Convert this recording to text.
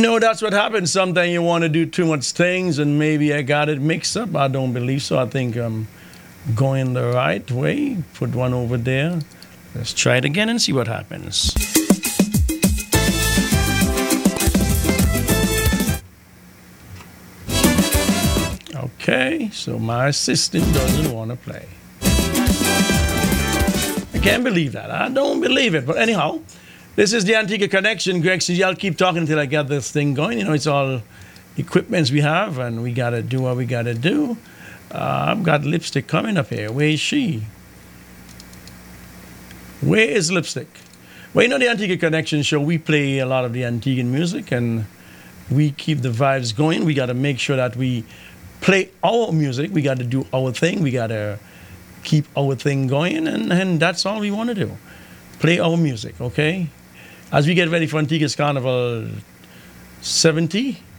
No, that's what happens. Sometimes you want to do too much things, and maybe I got it mixed up. I don't believe so. I think I'm going the right way. Put one over there. Let's try it again and see what happens. Okay, so my assistant doesn't want to play. I can't believe that. I don't believe it. But anyhow, this is the Antigua Connection. Greg says, y'all keep talking until I get this thing going. You know, it's all equipments we have, and we got to do what we got to do. I've got lipstick coming up here. Where is she? Where is lipstick? Well, you know, the Antigua Connection show, we play a lot of the Antiguan music, and we keep the vibes going. We got to make sure that we play our music. We got to do our thing. We got to keep our thing going, and that's all we want to do. Play our music, okay? As we get ready for Antigua's Carnival 70,